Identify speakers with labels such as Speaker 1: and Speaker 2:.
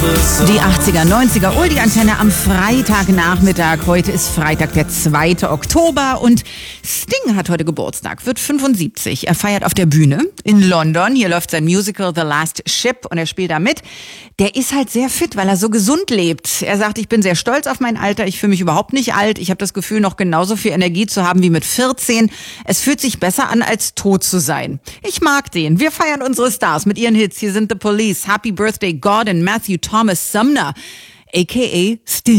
Speaker 1: Die 80er, 90er, Oldie-Antenne am Freitagnachmittag. Heute ist Freitag, der 2. Oktober und Sting hat heute Geburtstag, wird 75. Er feiert auf der Bühne in London. Hier läuft sein Musical The Last Ship und er spielt da mit. Der ist halt sehr fit, weil er so gesund lebt. Er sagt, ich bin sehr stolz auf mein Alter. Ich fühle mich überhaupt nicht alt. Ich habe das Gefühl, noch genauso viel Energie zu haben wie mit 14. Es fühlt sich besser an, als tot zu sein. Ich mag den. Wir feiern unsere Stars mit ihren Hits. Hier sind The Police, Happy Birthday Gordon, Matthew Thomas Sumner, a.k.a. Sting.